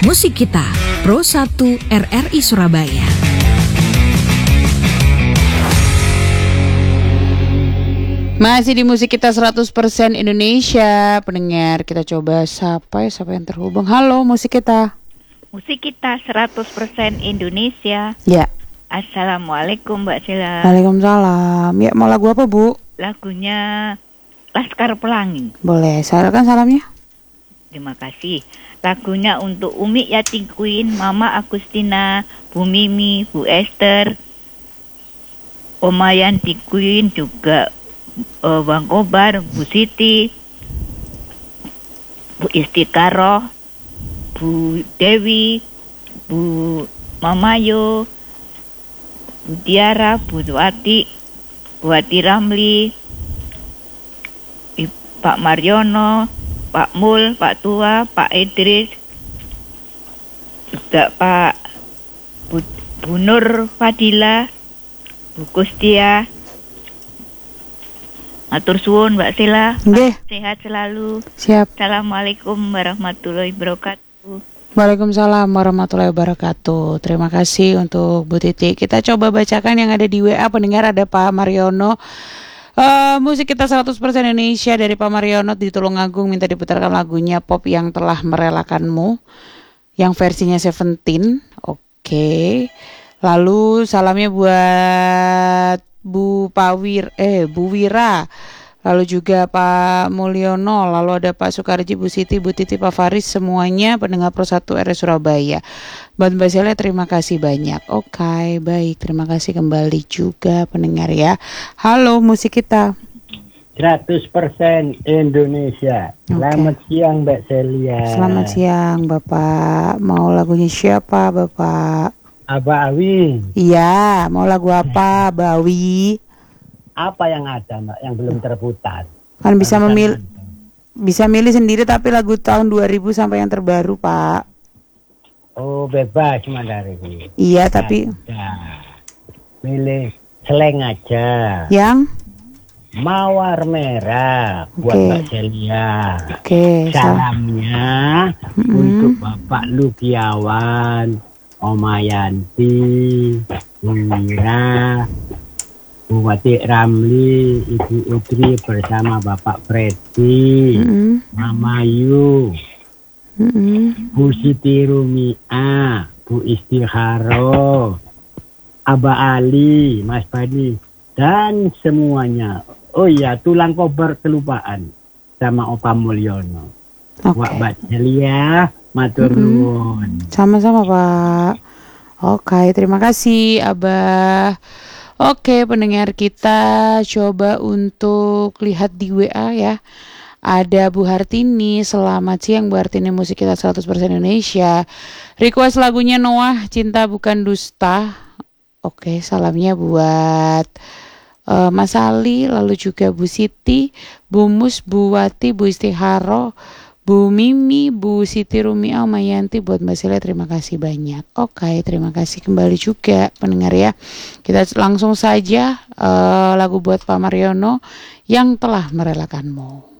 Musik Kita, Pro 1 RRI Surabaya. Masih di Musik Kita 100% Indonesia. Pendengar, kita coba siapa yang terhubung. Halo Musik Kita. Musik Kita 100% Indonesia. Ya. Assalamualaikum Mbak Sela. Waalaikumsalam. Ya, mau lagu apa Bu? Lagunya Laskar Pelangi. Boleh, silakan salamnya. Terima kasih. Lagunya untuk Umi Yati Queen, Mama Agustina, Bu Mimi, Bu Esther, Oma Yanti Queen, juga Bang Kobar, Bu Siti, Bu Istiqaroh, Bu Dewi, Bu Mamayo, Bu Tiara, Bu Wati, Bu Wati Ramli, Pak Mariono, Pak Mul, Pak Tua, Pak Idris, juga Pak Bu Nur Fadila, Bu Kustia. Matur suwun Mbak Sela. Nggih. Sehat selalu. Siap. Assalamualaikum warahmatullahi wabarakatuh. Waalaikumsalam warahmatullahi wabarakatuh. Terima kasih untuk Bu Titi. Kita coba bacakan yang ada di WA pendengar. Ada Pak Mariono. Musik Kita 100% Indonesia dari Pak Mariono di Tulungagung minta diputarkan lagunya Pop Yang Telah Merelakanmu yang versinya Seventeen. Oke. Lalu salamnya buat Bu Wira. Lalu juga Pak Mulyono, lalu ada Pak Sukarji, Bu Siti, Bu Titi, Pak Faris, semuanya pendengar Pro 1 RRI Surabaya. Buat Mbak Sela terima kasih banyak. Oke, baik, terima kasih kembali juga pendengar ya. Halo Musik Kita 100% Indonesia. Selamat siang Mbak Celia. Selamat siang Bapak. Mau lagunya siapa Bapak? Aba Awi. Iya, mau lagu apa Bawi? Apa yang ada Mbak yang belum terputar? Kan bisa milih sendiri tapi lagu tahun 2000 sampai yang terbaru Pak. Oh bebas cuma dari ini. Iya tapi milih Seleng aja. Yang Mawar Merah buat Mbak Celia. Oke. Salamnya untuk Bapak Lukiawan, Oma Yanti, Bu Mira, Bu Wati Ramli, Ibu Utri bersama Bapak Freddy, Mama Yu, Bu Siti Rumia, Bu Istiqaroh, Aba Ali, Mas Badi, dan semuanya. Oh iya, Tulang Kober kelupaan sama Opa Mulyono. Mbak Celia, matur nuwun. Sama-sama Pak. Oke, terima kasih Abah. Oke, pendengar kita coba untuk lihat di WA ya. Ada Bu Hartini, selamat siang Bu Hartini, Musik Kita 100% Indonesia. Request lagunya Noah, Cinta Bukan Dusta. Oke, salamnya buat Mas Ali, lalu juga Bu Siti, Bu Mus, Bu Wati, Bu Istiqaroh, Bu Mimi, Bu Siti Rumia, Mayanti, buat Mbak Sela terima kasih banyak. Oke, terima kasih kembali juga pendengar ya. Kita langsung saja lagu buat Pak Mariono, Yang Telah Merelakanmu.